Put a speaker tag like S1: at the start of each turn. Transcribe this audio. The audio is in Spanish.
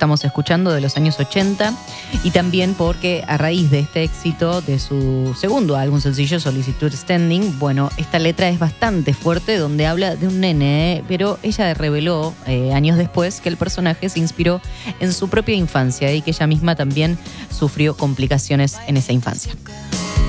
S1: estamos escuchando de los años 80, y también porque a raíz de este éxito de su segundo álbum sencillo, Solicitud Standing, bueno, esta letra es bastante fuerte, donde habla de un nene, pero ella reveló años después que el personaje se inspiró en su propia infancia y que ella misma también sufrió complicaciones en esa infancia.